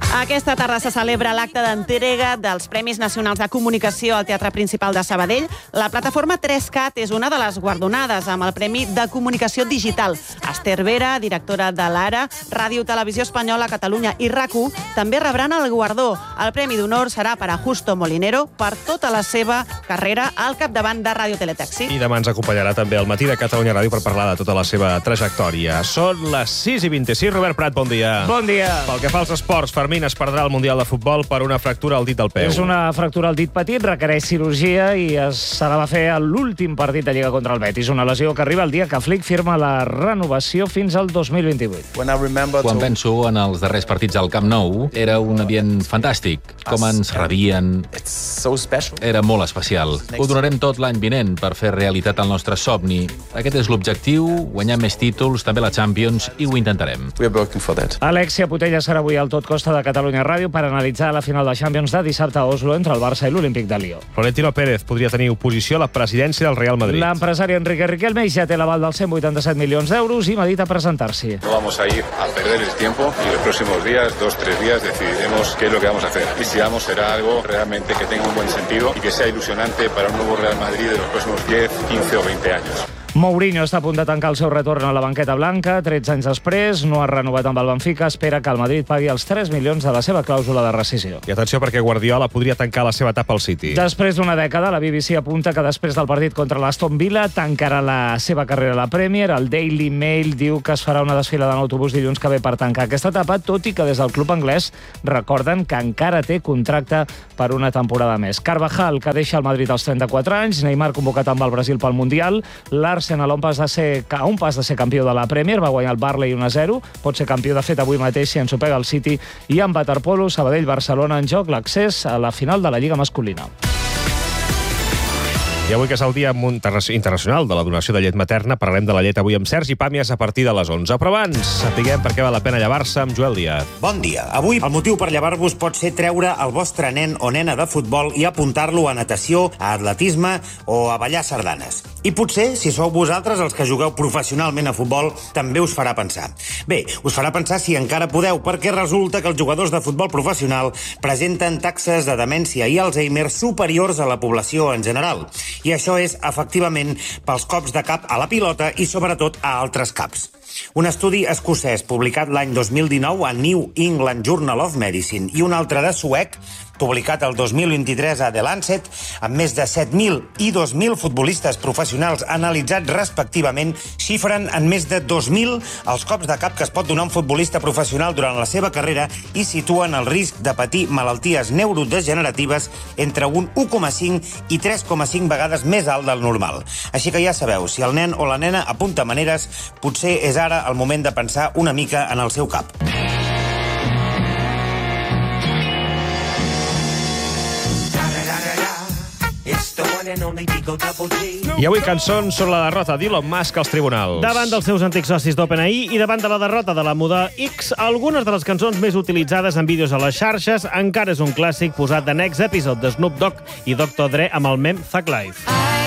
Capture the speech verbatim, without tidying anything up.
Aquesta tarda se celebra l'acte d'entrega dels Premis Nacionals de Comunicació al Teatre Principal de Sabadell. La plataforma tres cat és una de les guardonades amb el Premi de Comunicació Digital. Esther Vera, directora de l'Ara, Ràdio Televisió Espanyola, Catalunya i RAC u, també rebran el guardó. El Premi d'Honor serà per a Justo Molinero per tota la seva carrera al capdavant de Ràdio Teletaxi. I demà ens acompanyarà també el Matí de Catalunya Ràdio per parlar de tota la seva trajectòria. Són les sis i vint-i-sis. Robert Prat, bon dia. Bon dia. Pel que fa als esports, Fermín es perdrà el Mundial de Futbol per una fractura al dit del peu. És una fractura al dit petit, requereix cirurgia i se la va fer a l'últim partit de Lliga contra el Betis. Una lesió que arriba el dia que Flick firma la renovació fins al dos mil vint-i-vuit. Quan penso en els darrers partits al Camp Nou, era un ambient fantàstic. Com ens rebien... Era molt especial. Ho donarem tot l'any vinent per fer realitat el nostre somni. Aquest és l'objectiu, guanyar més títols, també la Champions, i ho intentarem. Alexia Putella serà avui al Tot Costa de Catalunya Ràdio per analitzar la final de Champions de dissabte a Oslo entre el Barça i l'Olímpic de Lió. Florentino Pérez podria tenir oposició a la presidència del Real Madrid. L'empresari Enrique Riquelme ja té l'aval dels cent vuitanta-set milions d'euros i medita presentar-s'hi. No vamos a ir a perder el tiempo y los próximos días, dos, tres días, decidiremos qué es lo que vamos a hacer. Y si vamos, será algo realmente que tenga un buen sentido y que sea ilusionante para un nuevo Real Madrid de los próximos diez, quince o veinte años. Mourinho està a punt de tancar el seu retorn a la banqueta blanca. tretze anys després, no ha renovat amb el Benfica. Espera que el Madrid pagui els tres milions de la seva clàusula de rescisió. I atenció, perquè Guardiola podria tancar la seva etapa al City. Després d'una dècada, la B B C apunta que després del partit contra l'Aston Villa tancarà la seva carrera a la Premier. El Daily Mail diu que es farà una desfilada en autobús dilluns que ve per tancar aquesta etapa, tot i que des del club anglès recorden que encara té contracte per una temporada més. Carvajal, que deixa el Madrid als trenta-quatre anys. Neymar, convocat amb el Brasil pel Mundial. L'Arsenal, a un pas de ser, a un pas de ser campió de la Premier, va guanyar el Burnley un a zero. Pot ser campió, de fet, avui mateix si ens ho pega el City. I en waterpolo, Sabadell-Barcelona en joc l'accés a la final de la Lliga masculina. I avui, que és el Dia Internacional de la Donació de Llet Materna, parlarem de la llet avui amb Sergi Pàmies a partir de les onze. Però abans, sapiguem per què val la pena llevar-se amb Joel Díaz. Bon dia. Avui el motiu per llevar-vos pot ser treure el vostre nen o nena de futbol i apuntar-lo a natació, a atletisme o a ballar sardanes. I potser, si sou vosaltres els que jugueu professionalment a futbol, també us farà pensar. Bé, us farà pensar si encara podeu, perquè resulta que els jugadors de futbol professional presenten taxes de demència i Alzheimer superiors a la població en general. I això és, efectivament, pels cops de cap a la pilota i, sobretot, a altres caps. Un estudi escocès publicat l'any dos mil dinou a New England Journal of Medicine i un altre de suec, publicat el dos mil vint-i-tres a The Lancet, amb més de set mil i dos mil futbolistes professionals analitzats respectivament, xifren en més de dos mil els cops de cap que es pot donar un futbolista professional durant la seva carrera i situen el risc de patir malalties neurodegeneratives entre un u coma cinc i tres coma cinc vegades més alt del normal. Així que ja sabeu, si el nen o la nena apunta maneres, potser és ara el moment de pensar una mica en el seu cap. I avui cançons sobre la derrota d'Elon Musk als tribunals. Davant dels seus antics socis d'OpenAI i davant de la derrota de la moda X, algunes de les cançons més utilitzades en vídeos a les xarxes encara és un clàssic posat de Next Episode de Snoop Dogg i doctor Dre amb el mem Thug Life.